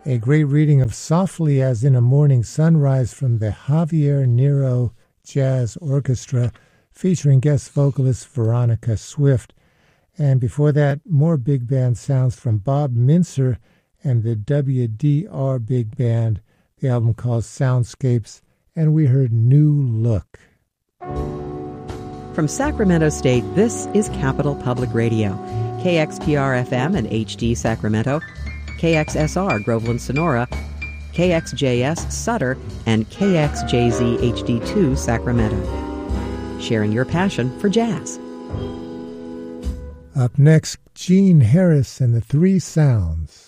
A great reading of Softly as in a Morning Sunrise from the Javier Nero Jazz Orchestra, featuring guest vocalist Veronica Swift. And before that, more big band sounds from Bob Mincer and the WDR Big Band, the album called Soundscapes, and we heard New Look. From Sacramento State, this is Capital Public Radio, KXPR-FM and HD Sacramento, KXSR Groveland Sonora, KXJS Sutter, and KXJZ HD2 Sacramento. Sharing your passion for jazz. Up next, Gene Harris and the Three Sounds.